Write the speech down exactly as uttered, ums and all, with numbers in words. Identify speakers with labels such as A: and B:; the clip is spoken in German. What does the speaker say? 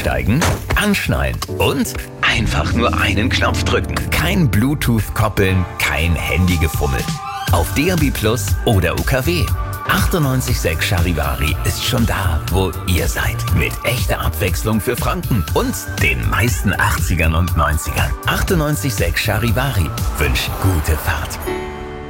A: Einsteigen, anschnallen und einfach nur einen Knopf drücken. Kein Bluetooth koppeln, kein Handygefummel. Auf D A B Plus oder U K W. achtundneunzig Komma sechs Charivari ist schon da, wo ihr seid. Mit echter Abwechslung für Franken und den meisten achtzigern und neunzigern. achtundneunzig Komma sechs Charivari wünscht gute Fahrt.